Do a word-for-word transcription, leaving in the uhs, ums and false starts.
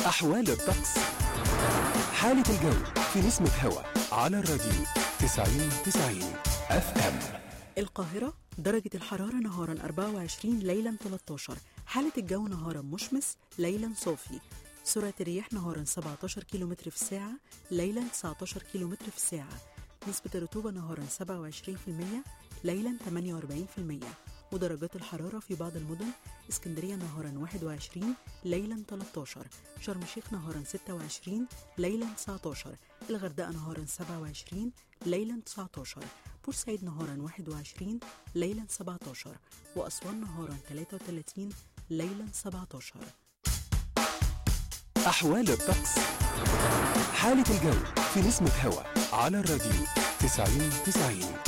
أحوال الطقس. حالة الجو في نسمة هوا على الراديو تسعين تسعين اف ام. القاهرة درجة الحرارة نهارا أربعة وعشرين، ليلا ثلاثة عشر. حالة الجو نهارا مشمس، ليلا صافي. سرعة الرياح نهارا سبعة عشر كيلومتر في الساعة، ليلا تسعة عشر كيلومتر في الساعة. نسبة الرطوبة نهارا سبعة وعشرين بالمية، ليلا ثمانية وأربعين بالمية. ودرجات الحرارة في بعض المدن: اسكندرية نهارا واحد وعشرين، ليلا ثلاثة عشر. شرم الشيخ نهارا ستة وعشرين، ليلا تسعة عشر. الغردقة نهارا سبعة وعشرين، ليلا تسعة عشر. بورسعيد نهارا واحد وعشرين، ليلا سبعة عشر. وأسوان نهارا ثلاثة وثلاثين، ليلا سبعة عشر. أحوال الطقس. حالة الجو في نسمة هوا على الراديو تسعين تسعين.